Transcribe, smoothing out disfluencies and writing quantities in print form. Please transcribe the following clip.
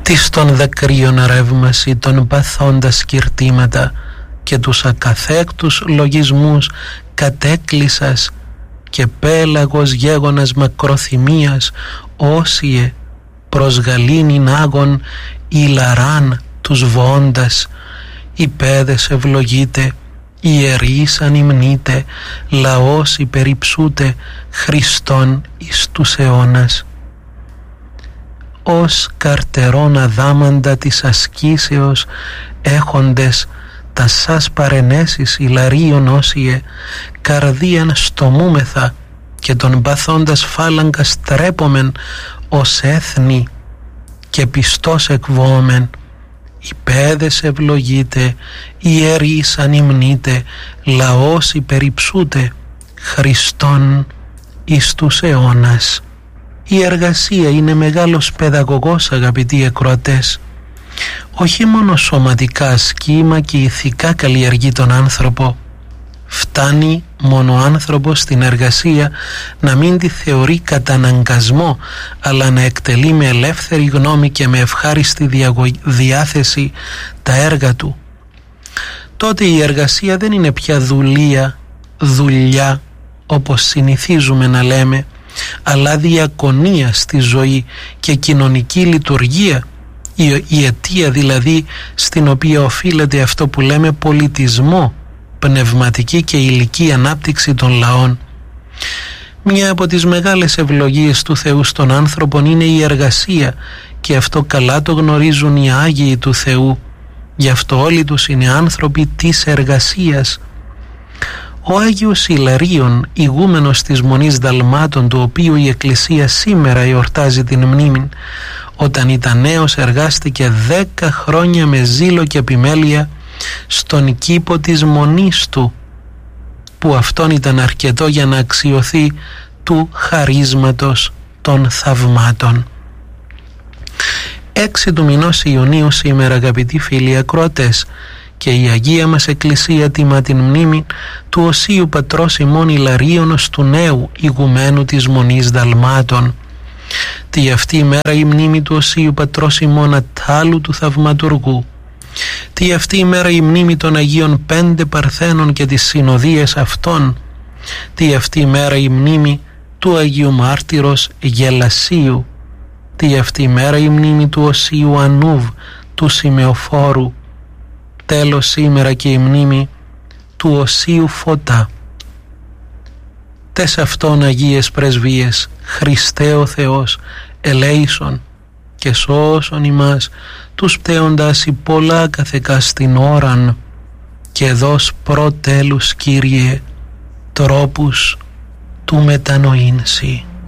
της των δακρύων ρεύμαση, των παθώντα σκυρτήματα και τους ακαθέκτους λογισμούς κατέκλυσας και πέλαγος γέγονας μακροθυμίας όσιε προς γαλήνην άγων ηλαράν τους βόντας. Οι παιδες ευλογείτε, ιερείς ανυμνείτε, λαός υπερυψούτε, Χριστόν εις τους αιώνας. Ως καρτερών αδάμαντα της ασκήσεως έχοντες τα σας παρενέσεις ηλαρίων όσιε, καρδίαν στομούμεθα και τον παθώντας φάλαγγα στρέπομεν ως έθνη και πιστός εκβόμεν. Οι παιδες ευλογείτε, ιερείς ανυμνείτε, λαός υπερυψούτε, Χριστόν εις τους αιώνας. Η εργασία είναι μεγάλος παιδαγωγός, αγαπητοί ακροατές. Όχι μόνο σωματικά σχήμα και ηθικά καλλιεργεί τον άνθρωπο. Φτάνει μόνο ο άνθρωπος στην εργασία να μην τη θεωρεί καταναγκασμό, αλλά να εκτελεί με ελεύθερη γνώμη και με ευχάριστη διάθεση τα έργα του. Τότε η εργασία δεν είναι πια δουλειά όπως συνηθίζουμε να λέμε, αλλά διακονία στη ζωή και κοινωνική λειτουργία, η αιτία δηλαδή στην οποία οφείλεται αυτό που λέμε πολιτισμό, πνευματική και υλική ανάπτυξη των λαών. Μια από τις μεγάλες ευλογίες του Θεού στον άνθρωπον είναι η εργασία, και αυτό καλά το γνωρίζουν οι Άγιοι του Θεού. Γι' αυτό όλοι τους είναι άνθρωποι της εργασίας. Ο Άγιος Ιλαρίων, ηγούμενος της Μονής Δαλμάτων, του οποίου η Εκκλησία σήμερα εορτάζει την μνήμη, όταν ήταν νέος εργάστηκε 10 χρόνια με ζήλο και επιμέλεια στον κήπο της Μονής του, που αυτόν ήταν αρκετό για να αξιωθεί του χαρίσματος των θαυμάτων. 6 του μηνός Ιουνίου σήμερα, αγαπητοί φίλοι ακροατές, και η Αγία μας Εκκλησία τιμά την μνήμη του Οσίου Πατρός ημών Ιλαρίωνος, του νέου ηγουμένου της Μονής Δαλμάτων. Τι αυτή η μέρα η μνήμη του Οσίου Πατρός ημών Αττάλου του Θαυματουργού. Τι αυτή η μέρα η μνήμη των Αγίων 5 Παρθένων και τις συνοδείες αυτών. Τι αυτή η μέρα η μνήμη του Αγίου Μάρτυρος Γελασίου. Τι αυτή η μέρα η μνήμη του Οσίου Ανούβ του Σημεοφόρου. Τέλος σήμερα και η μνήμη του Οσίου Φωτά. Τες αυτών Αγίες Πρεσβείες, Χριστέ ο Θεός, ελέησον και σώσον ημάς τους πτέοντας η πολλά καθεκά στην ώραν, και δώσ' προτέλους, Κύριε, τρόπους του μετανοήνσι.